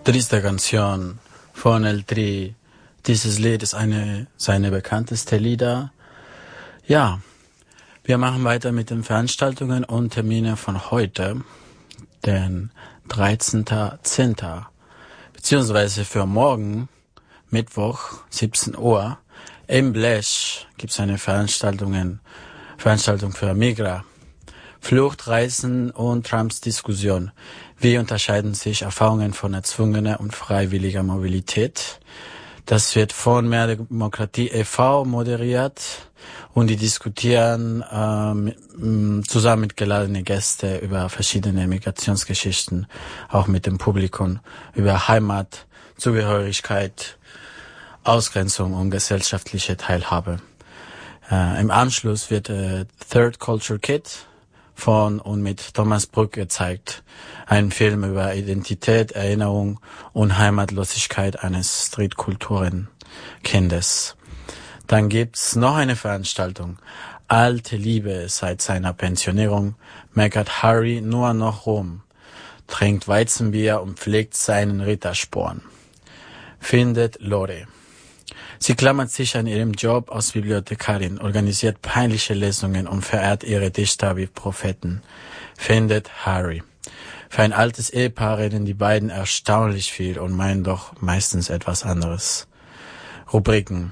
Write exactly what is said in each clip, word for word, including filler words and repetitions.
Triste Canción von El Tri. Dieses Lied ist eine seiner bekanntesten Lieder. Ja, wir machen weiter mit den Veranstaltungen und Termine von heute, den dreizehnten zehnten Beziehungsweise für morgen, Mittwoch, siebzehn Uhr, im Blech gibt's eine Veranstaltung, Veranstaltung für Migra. Flucht, Reisen und Trumps Diskussion. Wie unterscheiden sich Erfahrungen von erzwungener und freiwilliger Mobilität? Das wird von Mehr Demokratie e V moderiert und die diskutieren ähm, zusammen mit geladenen Gästen über verschiedene Migrationsgeschichten, auch mit dem Publikum, über Heimat, Zugehörigkeit, Ausgrenzung und gesellschaftliche Teilhabe. Äh, Im Anschluss wird äh, Third Culture Kit von und mit Thomas Brück gezeigt. Ein Film über Identität, Erinnerung und Heimatlosigkeit eines Streetkulturenkindes. Dann gibt's noch eine Veranstaltung. Alte Liebe seit seiner Pensionierung meckert Harry nur noch rum, trinkt Weizenbier und pflegt seinen Rittersporn. Findet Lore. Sie klammert sich an ihrem Job als Bibliothekarin, organisiert peinliche Lesungen und verehrt ihre Dichter wie Propheten. Findet Harry. Für ein altes Ehepaar reden die beiden erstaunlich viel und meinen doch meistens etwas anderes. Rubriken.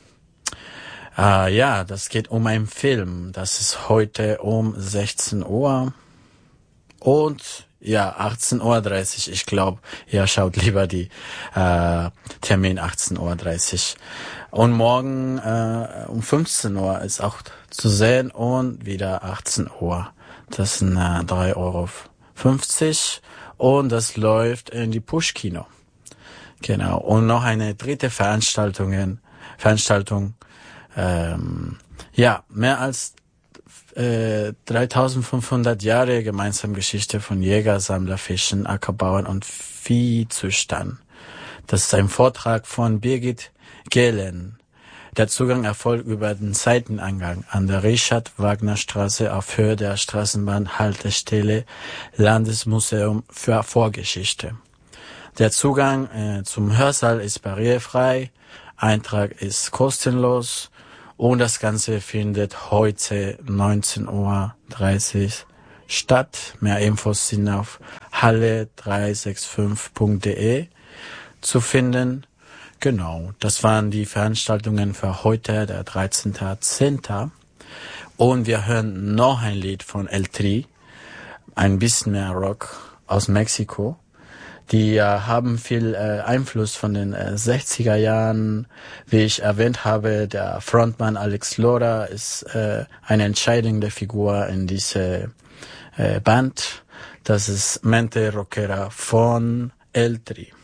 Äh, ja, das geht um einen Film. Das ist heute um sechzehn Uhr und ja, achtzehn Uhr dreißig. Ich glaube, ihr schaut lieber die äh, Termin achtzehn Uhr dreißig. Und morgen äh, um fünfzehn Uhr ist auch zu sehen und wieder achtzehn Uhr. Das sind äh, drei Euro fünfzig und das läuft in die Push-Kino. Genau. Und noch eine dritte Veranstaltung. Veranstaltung. Ähm, ja, mehr als Äh, dreitausendfünfhundert Jahre gemeinsame Geschichte von Jäger, Sammler, Fischen, Ackerbauern und Viehzüchtern. Das ist ein Vortrag von Birgit Gehlen. Der Zugang erfolgt über den Seiteneingang an der Richard-Wagner-Straße auf Höhe der Straßenbahnhaltestelle Landesmuseum für Vorgeschichte. Der Zugang äh, zum Hörsaal ist barrierefrei, Eintrag ist kostenlos. Und das Ganze findet heute neunzehn Uhr dreißig statt. Mehr Infos sind auf halle drei sechs fünf punkt de zu finden. Genau, das waren die Veranstaltungen für heute, der dreizehnten zehnten Und wir hören noch ein Lied von El Tri, ein bisschen mehr Rock aus Mexiko. Die äh, haben viel äh, Einfluss von den äh, sechziger Jahren. Wie ich erwähnt habe, der Frontmann Alex Lora ist äh, eine entscheidende Figur in dieser äh, Band. Das ist Mente Rockera von El Tri.